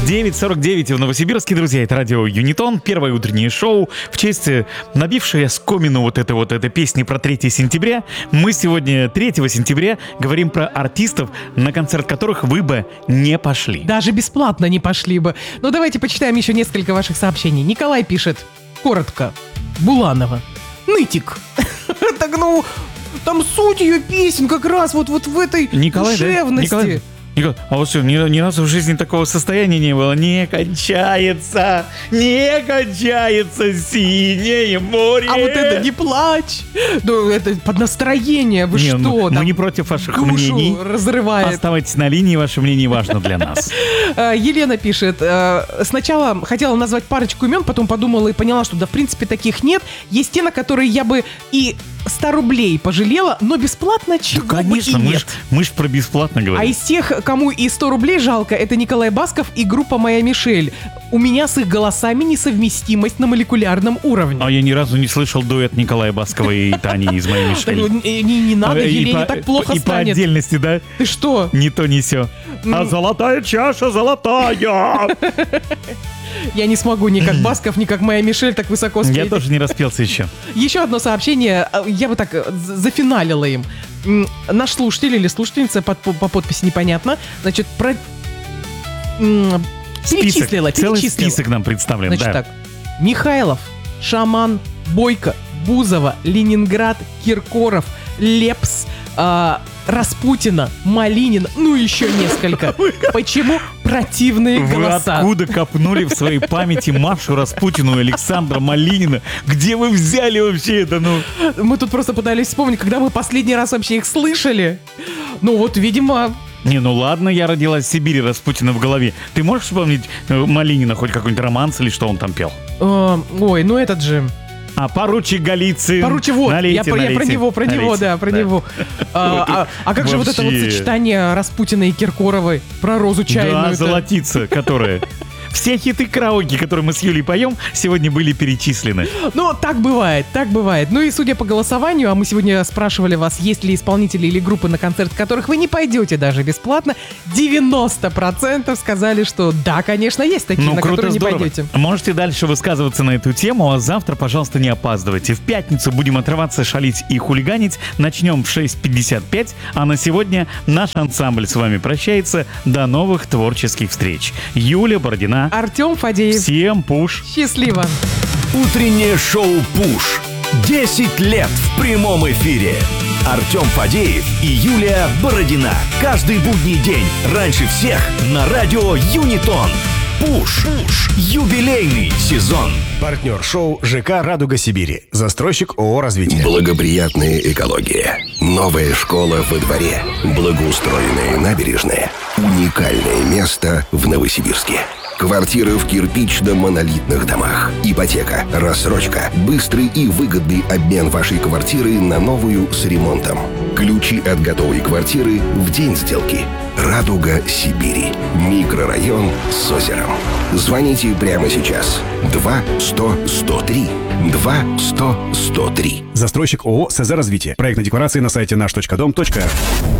9:49 в Новосибирске, друзья. Это радио Юнитон, первое утреннее шоу. В честь набившей оскомину вот этой песни про 3 сентября, мы сегодня 3 сентября говорим про артистов, на концерт которых вы бы не пошли. Даже бесплатно не пошли бы. Ну, давайте почитаем еще несколько ваших сообщений. Николай пишет, коротко, Буланова. Нытик. Так, ну, там суть ее песен как раз вот в этой душевности. Да? Николай, а вот что, ни разу в жизни такого состояния не было. Не кончается синее море. А вот это не плачь. Ну, это под настроение. Вы что? Мы не против ваших мнений. Разрывает. Оставайтесь на линии, ваше мнение важно для нас. Елена пишет, сначала хотела назвать парочку имен, потом подумала и поняла, что да, в принципе, таких нет. Есть те, на которые я бы и 100 рублей пожалела, но бесплатно чего да, конечно, бы и нет. Мы ж про бесплатно говорим. А из тех, кому и 100 рублей жалко, это Николай Басков и группа «Моя Мишель». У меня с их голосами несовместимость на молекулярном уровне. А я ни разу не слышал дуэт Николая Баскова и Тани из «Моей Мишель». Не надо, Елене так плохо станет. И по отдельности, да? Ты что? Не то, не сё. А золотая чаша золотая. Я не смогу ни как Басков, ни как «Моя Мишель» так высоко спеть. Я тоже не распелся еще. Еще одно сообщение, я бы так зафиналила им. Наш слушатель или слушательница по подписи непонятно, значит, перечислила. Целый список нам представлен. Значит да. так, Михайлов, Шаман, Бойко, Бузова, Ленинград, Киркоров, Лепс, Распутина, Малинин, ну еще несколько. Почему противные голоса? Вы откуда копнули в своей памяти Машу Распутину и Александра Малинина? Где вы взяли вообще это, ну? Мы тут просто пытались вспомнить, когда мы последний раз вообще их слышали. Ну вот, видимо... Не, ну ладно, я родилась в Сибири, Распутина в голове. Ты можешь вспомнить Малинина, хоть какой-нибудь романс или что он там пел? Ой, ну этот же... А поручик Голицын. Вот, налейте, я про него. А как же вот это вот сочетание Распутина и Киркоровой про розу чайную? Да, золотица, которая... Все хиты караоке, которые мы с Юлей поем, сегодня были перечислены. Ну, так бывает. Ну и судя по голосованию, а мы сегодня спрашивали вас, есть ли исполнители или группы, на концерт которых вы не пойдете даже бесплатно, 90% сказали, что да, конечно, есть такие, на которые не пойдете. Можете дальше высказываться на эту тему, а завтра, пожалуйста, не опаздывайте. В пятницу будем отрываться, шалить и хулиганить. Начнем в 6:55, а на сегодня наш ансамбль с вами прощается. До новых творческих встреч. Юля Бородина, Артем Фадеев. Всем пуш. Счастливо. Утреннее шоу «Пуш». 10 лет в прямом эфире. Артем Фадеев и Юлия Бородина. Каждый будний день раньше всех на радио Юнитон. Пуш. Юбилейный сезон. Партнер шоу ЖК «Радуга Сибири». Застройщик ООО «Развитие». Благоприятная экология. Новая школа во дворе. Благоустроенные набережные. Уникальное место в Новосибирске. Квартиры в кирпично-монолитных домах. Ипотека, рассрочка, быстрый и выгодный обмен вашей квартиры на новую с ремонтом. Ключи от готовой квартиры в день сделки. «Радуга Сибири». Микрорайон с озером. Звоните прямо сейчас. 2-100-103. 2-100-103. Застройщик ООО «СЗ Развитие». Проектная декларация на сайте наш.дом.рф.